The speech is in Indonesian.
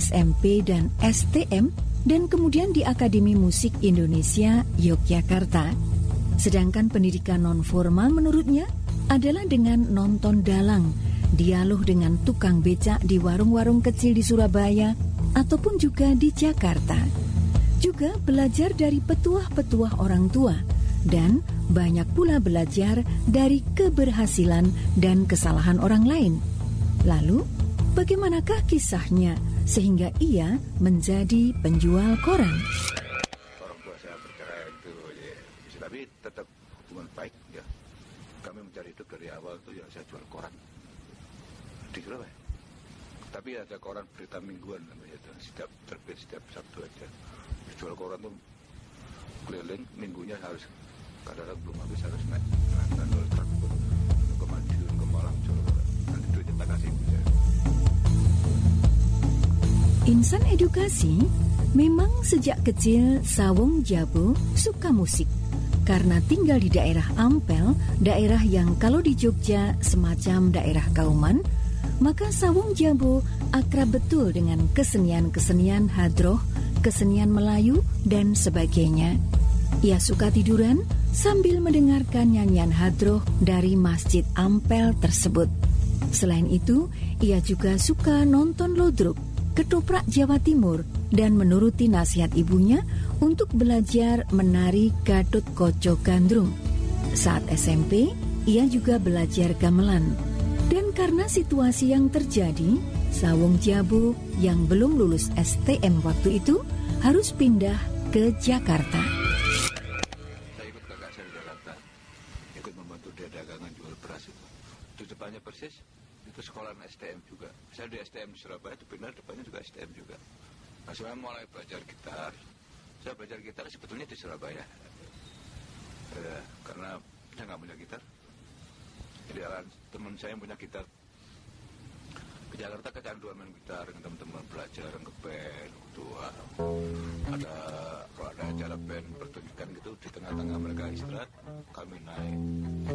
SMP dan STM dan kemudian di Akademi Musik Indonesia Yogyakarta. Sedangkan pendidikan non-formal menurutnya adalah dengan nonton dalang, dialog dengan tukang becak di warung-warung kecil di Surabaya ataupun juga di Jakarta. Juga belajar dari petuah-petuah orang tua dan banyak pula belajar dari keberhasilan dan kesalahan orang lain. Lalu, bagaimanakah kisahnya sehingga ia menjadi penjual koran? Orang tua saya bercerai itu, ya. Tapi tetap hubungan baik. Ya. Kami mencari itu dari awal tuh ya saya jual koran di Surabaya. Tapi ada koran berita mingguan namanya itu, setiap terbit setiap Sabtu aja. Jual koran tuh keliling minggunya harus kadang-kadang belum habis harus naik truk ke Madiun ke Malang jual koran. Nanti duitnya tak kasih bisa. Insan edukasi, memang sejak kecil Sawung Jabo suka musik. Karena tinggal di daerah Ampel, daerah yang kalau di Jogja semacam daerah Kauman, maka Sawung Jabo akrab betul dengan kesenian-kesenian hadroh, kesenian Melayu, dan sebagainya. Ia suka tiduran sambil mendengarkan nyanyian hadroh dari Masjid Ampel tersebut. Selain itu, ia juga suka nonton lodruk, ketoprak Jawa Timur, dan menuruti nasihat ibunya untuk belajar menari Gatut Koco Gandrung. Saat SMP, ia juga belajar gamelan. Dan karena situasi yang terjadi, Sawung Jabo yang belum lulus STM waktu itu harus pindah ke Jakarta. Saya ikut kakak saya di Jakarta, ikut membantu dia dagangan jual beras itu. Di depannya persis, itu sekolahan STM juga. Saya di STM di Surabaya, itu benar depannya juga STM juga. Nah, saya mulai belajar gitar. Saya belajar gitar sebetulnya di Surabaya. Karena saya nggak punya gitar. Jadi teman saya yang punya gitar. Ke Jakarta kecanduan main gitar dengan teman-teman belajar ke band. Kalau ada acara band pertunjukan gitu di tengah-tengah mereka istirahat, kami naik.